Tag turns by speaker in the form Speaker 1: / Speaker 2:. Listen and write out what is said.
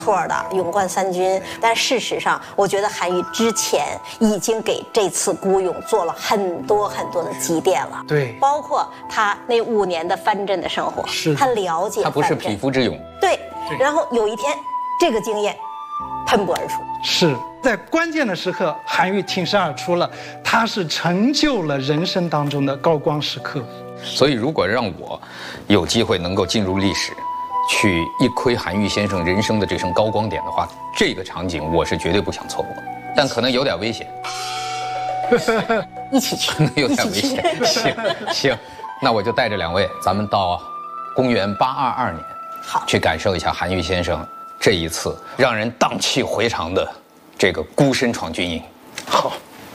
Speaker 1: 托的勇冠三军，但事实上，我觉得韩愈之前已经给这次孤勇做了很多很多的积淀了。
Speaker 2: 对，
Speaker 1: 包括他那5年的藩镇的生活，
Speaker 2: 是
Speaker 1: 他了解，
Speaker 3: 他不是匹夫之勇。
Speaker 1: 对，然后有一天，这个经验喷薄而出。
Speaker 2: 是在关键的时刻，韩愈挺身而出了，他是成就了人生当中的高光时刻。
Speaker 3: 所以，如果让我有机会能够进入历史，去一窥韩愈先生人生的这声高光点的话，这个场景我是绝对不想错过，但可能有点危险。
Speaker 1: 一起去，
Speaker 3: 可能有点危险。行，那我就带着2位，咱们到公元822年，
Speaker 1: 好，
Speaker 3: 去感受一下韩愈先生这一次让人荡气回肠的这个孤身闯军营。
Speaker 2: 好。